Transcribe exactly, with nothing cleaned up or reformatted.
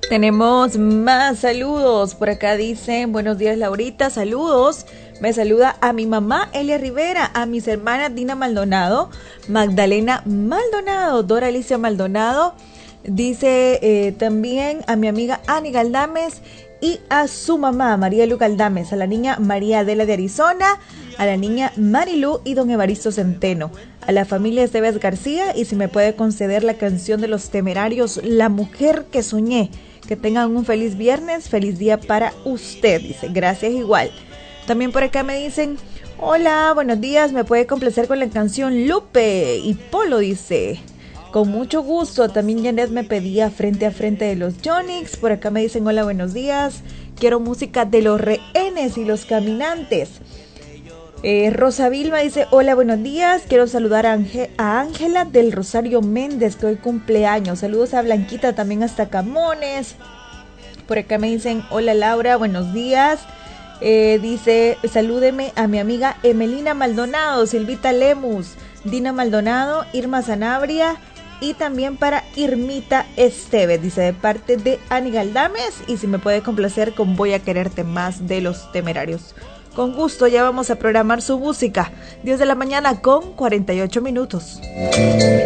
Tenemos más saludos. Por acá dicen, buenos días Laurita, saludos. Me saluda a mi mamá Elia Rivera, a mis hermanas Dina Maldonado, Magdalena Maldonado, Dora Alicia Maldonado. Dice eh, también a mi amiga Ani Galdames y a su mamá María Lu Galdames, a la niña María Adela de Arizona, a la niña Marilu y don Evaristo Centeno, a la familia Esteves García, y si me puede conceder la canción de Los Temerarios, La Mujer que Soñé. Que tengan un feliz viernes, feliz día para usted, dice. Gracias igual. También por acá me dicen, hola, buenos días, me puede complacer con la canción Lupe y Polo, dice. Con mucho gusto. También Janet me pedía Frente a Frente de los Yonix. Por acá me dicen, hola, buenos días, quiero música de Los Rehenes y Los Caminantes. Eh, Rosa Vilma dice, hola, buenos días, quiero saludar a Ángela del Rosario Méndez, que hoy cumpleaños. Saludos a Blanquita también hasta Camones. Por acá me dicen, hola Laura, buenos días. Eh, dice, salúdeme a mi amiga Emelina Maldonado, Silvita Lemus, Dina Maldonado, Irma Sanabria y también para Irmita Esteves, dice, de parte de Ani Galdames, y si me puede complacer con Voy a Quererte Más de Los Temerarios. Con gusto, ya vamos a programar su música. diez de la mañana con cuarenta y ocho minutos.